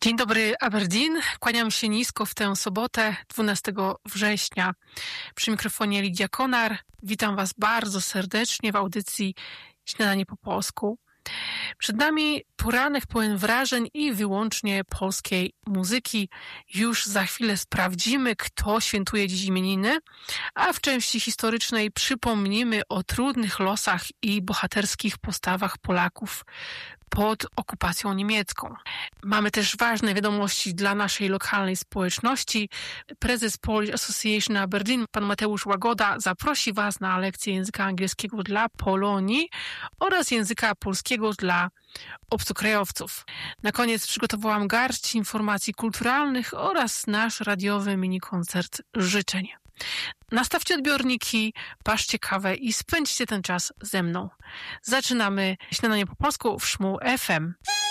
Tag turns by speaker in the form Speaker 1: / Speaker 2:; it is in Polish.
Speaker 1: Dzień dobry, Aberdeen. Kłaniam się nisko w tę sobotę, 12 września. Przy mikrofonie Lidia Konar. Witam Was bardzo serdecznie w audycji Śniadanie po polsku. Przed nami poranek pełen wrażeń i wyłącznie polskiej muzyki. Już za chwilę sprawdzimy, kto świętuje dziś imieniny, a w części historycznej przypomnimy o trudnych losach i bohaterskich postawach Polaków pod okupacją niemiecką. Mamy też ważne wiadomości dla naszej lokalnej społeczności. Prezes Polish Association Aberdeen, pan Mateusz Łagoda, zaprosi Was na lekcję języka angielskiego dla Polonii oraz języka polskiego dla obcokrajowców. Na koniec przygotowałam garść informacji kulturalnych oraz nasz radiowy mini-koncert życzeń. Nastawcie odbiorniki, paszcie kawę i spędźcie ten czas ze mną. Zaczynamy Śniadanie po polsku w Szmu FM.